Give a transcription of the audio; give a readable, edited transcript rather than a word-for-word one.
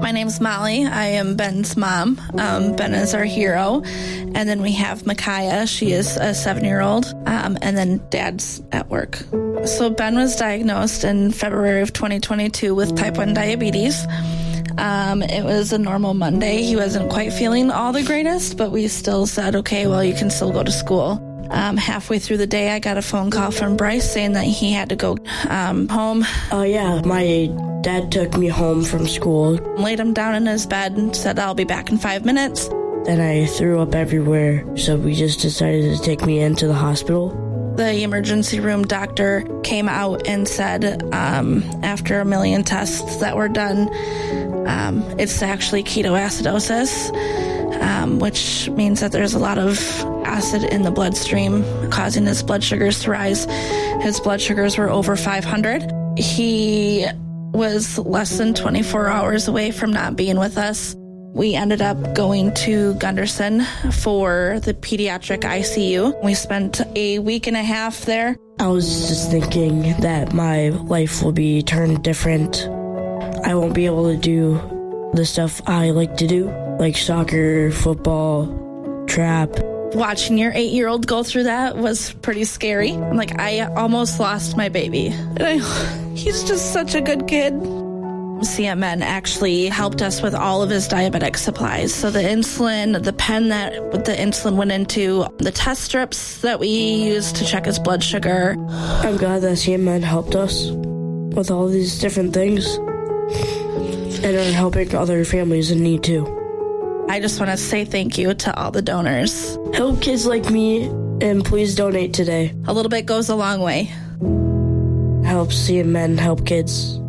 My name's Molly. I am Ben's mom. Ben is our hero. And then we have Micaiah. She is a 7-year-old. And then Dad's at work. So Ben was diagnosed in February of 2022 with type 1 diabetes. It was a normal Monday. He wasn't quite feeling all the greatest, but we still said, okay, well, you can still go to school. Halfway through the day, I got a phone call from Bryce saying that he had to go home. Oh, yeah. My dad took me home from school. Laid him down in his bed and said, I'll be back in 5 minutes. Then I threw up everywhere, so we just decided to take me into the hospital. The emergency room doctor came out and said, after a million tests that were done, it's actually ketoacidosis, which means that there's a lot of acid in the bloodstream causing his blood sugars to rise. His blood sugars were over 500. He was less than 24 hours away from not being with us. We ended up going to Gunderson for the pediatric ICU. We spent a week and a half there. I was just thinking that my life will be turned different. I won't be able to do the stuff I like to do, like soccer, football, trap. Watching your 8-year-old go through that was pretty scary. I almost lost my baby. He's just such a good kid. CMN actually helped us with all of his diabetic supplies. So the insulin, the pen that the insulin went into, the test strips that we used to check his blood sugar. I'm glad that CMN helped us with all these different things and are helping other families in need too. I just want to say thank you to all the donors. Help kids like me, and please donate today. A little bit goes a long way. Help CMN help kids.